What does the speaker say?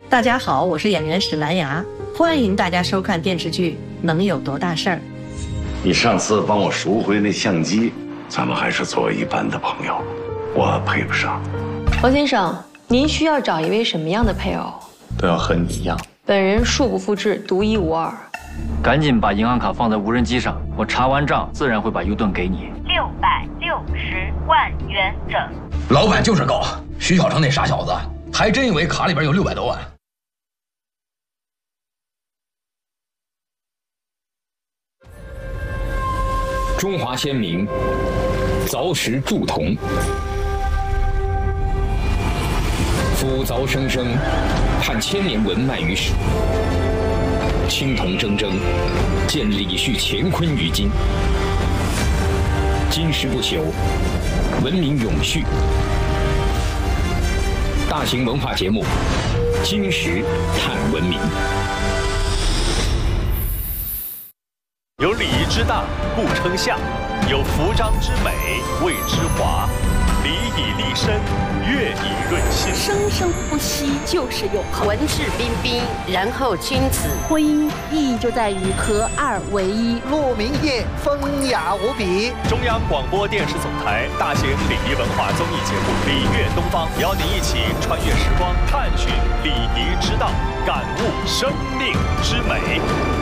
大家好，我是演员史兰芽，欢迎大家收看电视剧《能有多大事儿》。 你上次帮我赎回那相机，咱们还是做一般的朋友，我配不上。 王先生，您需要找一位什么样的配偶？ 都要和你一样。 本人恕不复制，独一无二。 赶紧把银行卡放在无人机上，我查完账自然会把 U 盾给你。 660万元整。 老板就是够，徐小成那傻小子还真以为卡里边有600多万。 中华先民凿石铸铜，夫凿生生，盼千年文脉于史。青铜铮铮，见李旭乾坤于今。金石不朽，文明永续。大型文化节目《金石探文明》。 有礼仪之大，故称相；有服装之美，谓之华。礼以立身，乐以润心。 生生不息就是永恒。 文质彬彬，然后君子。 婚姻意义就在于合二为一。 鹿鸣夜，风雅无比。 中央广播电视总台大型礼仪文化综艺节目《礼乐东方》，邀您一起穿越时光，探寻礼仪之道，感悟生命之美。